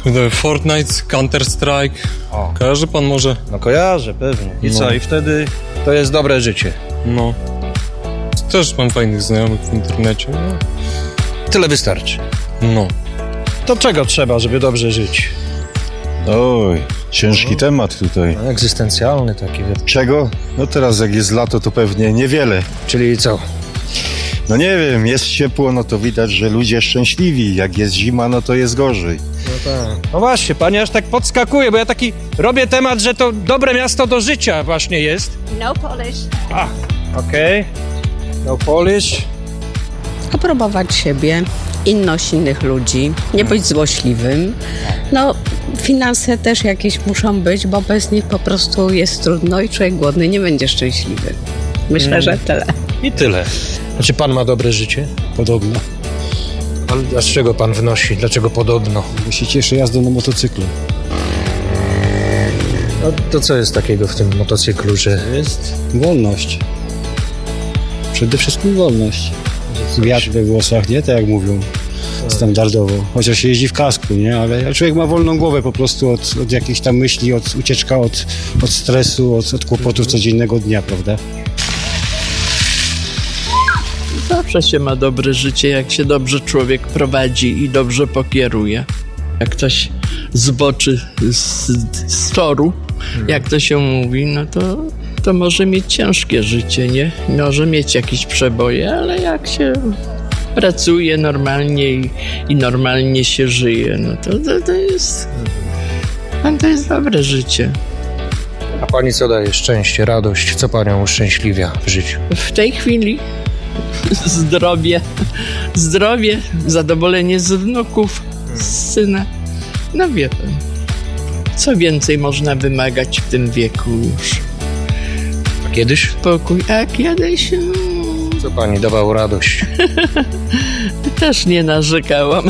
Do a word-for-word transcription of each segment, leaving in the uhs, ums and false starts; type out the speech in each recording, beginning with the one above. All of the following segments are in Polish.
Fortnite, Counter-Strike. O. Kojarzy pan może? No kojarzę, pewnie. I No. co? I wtedy to jest dobre życie. No. Też mam fajnych znajomych w internecie. No. Tyle wystarczy. no. To czego trzeba, żeby dobrze żyć? Oj, ciężki temat tutaj. Egzystencjalny taki. Czego? No teraz jak jest lato, to pewnie niewiele. Czyli co? No nie wiem, jest ciepło, no to widać, że ludzie szczęśliwi. Jak jest zima, no to jest gorzej. No tak. No właśnie, pani aż tak podskakuje, bo ja taki robię temat, że to dobre miasto do życia właśnie jest. No Polish. A, okej. Okay. No Polish. Aprobować siebie, inność innych ludzi, nie być złośliwym. No, finanse też jakieś muszą być, bo bez nich po prostu jest trudno i człowiek głodny nie będzie szczęśliwy. Myślę, mm. że tyle. I tyle. Znaczy pan ma dobre życie? Podobno. Ale a z czego pan wnosi? Dlaczego podobno? Bo się cieszę jazdą na motocyklu. No to co jest takiego w tym motocyklu, że... Jest wolność. Przede wszystkim wolność. Wiatr we włosach, nie? Tak jak mówią standardowo. Chociaż się jeździ w kasku, nie? Ale człowiek ma wolną głowę po prostu od, od jakichś tam myśli, od ucieczka od, od stresu, od, od kłopotów codziennego dnia, prawda? Zawsze się ma dobre życie, jak się dobrze człowiek prowadzi i dobrze pokieruje. Jak ktoś zboczy z, z toru, jak to się mówi, no to, to może mieć ciężkie życie, nie? Może mieć jakieś przeboje, ale jak się pracuje normalnie i, i normalnie się żyje, no to, to, to jest... to jest dobre życie. A pani co daje? Szczęście, radość? Co panią uszczęśliwia w życiu? W tej chwili zdrowie, zdrowie, zadowolenie z wnuków, z syna. No wie pan, co więcej można wymagać w tym wieku już? A kiedyś? Spokój, a kiedyś... Co pani dawało radość? Też nie narzekałam.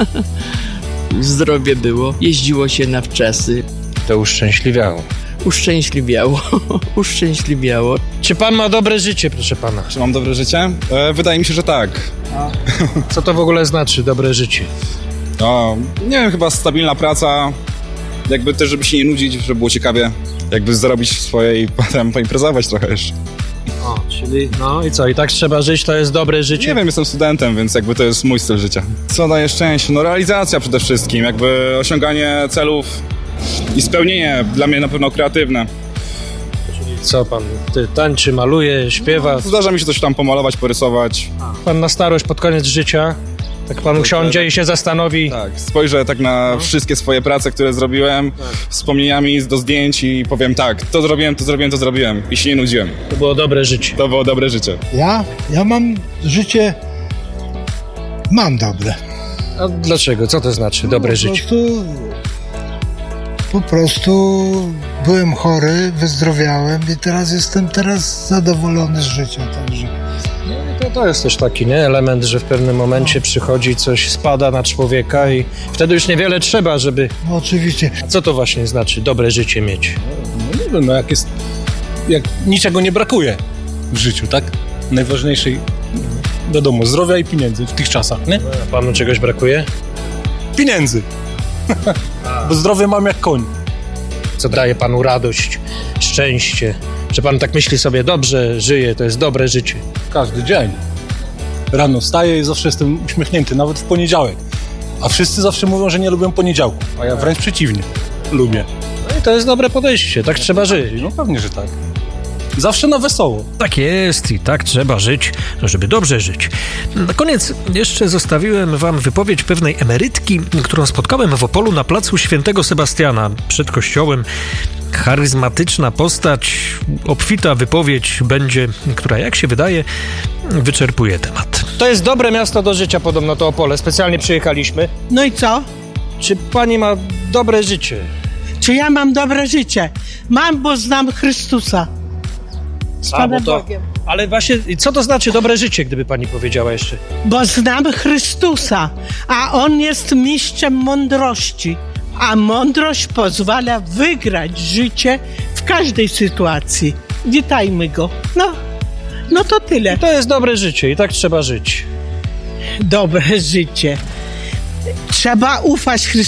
Zdrowie było, jeździło się na wczasy. To uszczęśliwiało. Uszczęśliwiało, uszczęśliwiało. Czy pan ma dobre życie, proszę pana? Czy mam dobre życie? E, wydaje mi się, że tak. A co to w ogóle znaczy, dobre życie? No, nie wiem, chyba stabilna praca, jakby też, żeby się nie nudzić, żeby było ciekawie, jakby zarobić swoje i potem poimprezować trochę jeszcze. O, czyli no i co, i tak trzeba żyć, to jest dobre życie? Nie wiem, jestem studentem, więc jakby to jest mój styl życia. Co daje szczęście? No realizacja przede wszystkim, jakby osiąganie celów i spełnienie, dla mnie na pewno kreatywne. Czyli co pan, ty tańczy, maluje, śpiewa? No, zdarza mi się coś tam pomalować, porysować. A. Pan na starość, pod koniec życia, tak pan usiądzie i się zastanowi. Tak, spojrzę tak na no. wszystkie swoje prace, które zrobiłem, tak. wspomnieniami do zdjęć i powiem tak, to zrobiłem, to zrobiłem, to zrobiłem i się nie nudziłem. To było dobre życie. To było dobre życie. Ja? Ja mam życie... Mam dobre. A dlaczego? Co to znaczy dobre no, życie? Po prostu, po prostu byłem chory, wyzdrowiałem i teraz jestem teraz zadowolony z życia, także... To, to jest też taki nie? element, że w pewnym momencie przychodzi, coś spada na człowieka i wtedy już niewiele trzeba, żeby... No oczywiście. A co to właśnie znaczy dobre życie mieć? No nie wiem, no jak jest... Jak niczego nie brakuje w życiu, tak? Najważniejszej, wiadomo, zdrowia i pieniędzy w tych czasach, nie? A panu czegoś brakuje? Pieniędzy. Bo zdrowie mam jak koń. Co daje panu radość, szczęście? Że pan tak myśli sobie, dobrze żyje, to jest dobre życie? Każdy dzień. Rano wstaję i zawsze jestem uśmiechnięty, nawet w poniedziałek. A wszyscy zawsze mówią, że nie lubią poniedziałku, a ja wręcz przeciwnie. Lubię. No i to jest dobre podejście, tak trzeba żyć. No pewnie, że tak. Zawsze na wesoło. Tak jest i tak trzeba żyć, żeby dobrze żyć. Na koniec jeszcze zostawiłem wam wypowiedź pewnej emerytki, którą spotkałem w Opolu na placu Świętego Sebastiana przed kościołem. Charyzmatyczna postać, obfita wypowiedź będzie, która jak się wydaje wyczerpuje temat. To jest dobre miasto do życia podobno, to Opole. Specjalnie przyjechaliśmy. No i co? Czy pani ma dobre życie? Czy ja mam dobre życie? Mam, bo znam Chrystusa. Z Panem to, Bogiem. Ale właśnie, co to znaczy dobre życie, gdyby pani powiedziała jeszcze? Bo znam Chrystusa, a On jest mistrzem mądrości. A mądrość pozwala wygrać życie w każdej sytuacji. Witajmy Go. No, no to tyle. I to jest dobre życie i tak trzeba żyć. Dobre życie. Trzeba ufać Chrystusowi.